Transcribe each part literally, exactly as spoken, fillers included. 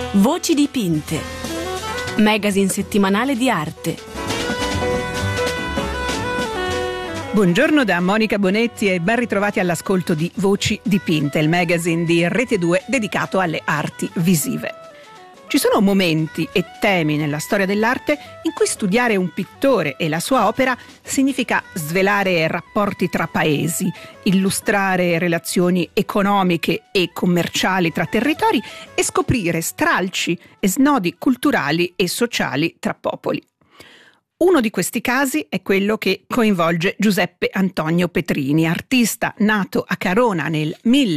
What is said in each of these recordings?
Voci dipinte. Magazine settimanale di arte. Buongiorno da Monica Bonetti e ben ritrovati all'ascolto di Voci dipinte, il magazine di Rete due dedicato alle arti visive. Ci sono momenti e temi nella storia dell'arte in cui studiare un pittore e la sua opera significa svelare rapporti tra paesi, illustrare relazioni economiche e commerciali tra territori e scoprire stralci e snodi culturali e sociali tra popoli. Uno di questi casi è quello che coinvolge Giuseppe Antonio Petrini, artista nato a Carona nel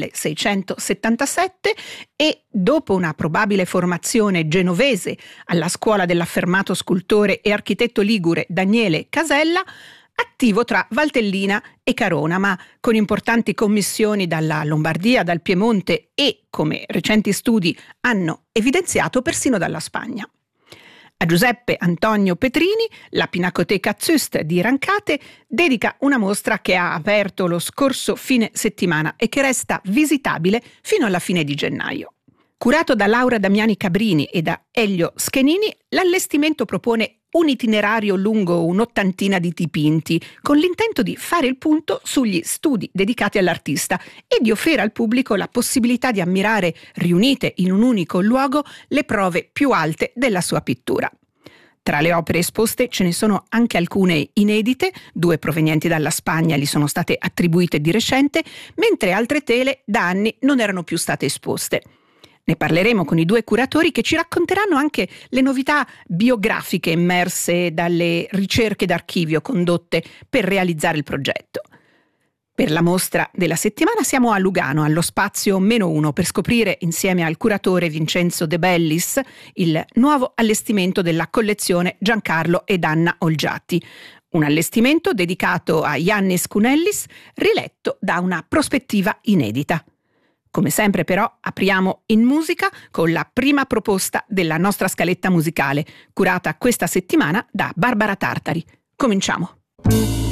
milleseicentosettantasette e, dopo una probabile formazione genovese alla scuola dell'affermato scultore e architetto ligure Daniele Casella, attivo tra Valtellina e Carona, ma con importanti commissioni dalla Lombardia, dal Piemonte e, come recenti studi hanno evidenziato, persino dalla Spagna. A Giuseppe Antonio Petrini, la Pinacoteca Züst di Rancate dedica una mostra che ha aperto lo scorso fine settimana e che resta visitabile fino alla fine di gennaio. Curato da Laura Damiani Cabrini e da Elio Schenini, l'allestimento propone un itinerario lungo un'ottantina di dipinti, con l'intento di fare il punto sugli studi dedicati all'artista e di offrire al pubblico la possibilità di ammirare, riunite in un unico luogo, le prove più alte della sua pittura. Tra le opere esposte ce ne sono anche alcune inedite, due provenienti dalla Spagna gli sono state attribuite di recente, mentre altre tele da anni non erano più state esposte. Ne parleremo con i due curatori che ci racconteranno anche le novità biografiche emerse dalle ricerche d'archivio condotte per realizzare il progetto. Per la mostra della settimana siamo a Lugano, allo spazio meno uno, per scoprire insieme al curatore Vincenzo De Bellis il nuovo allestimento della collezione Giancarlo ed Anna Olgiati. Un allestimento dedicato a Iannis Kounellis, riletto da una prospettiva inedita. Come sempre però apriamo in musica con la prima proposta della nostra scaletta musicale, curata questa settimana da Barbara Tartari. Cominciamo!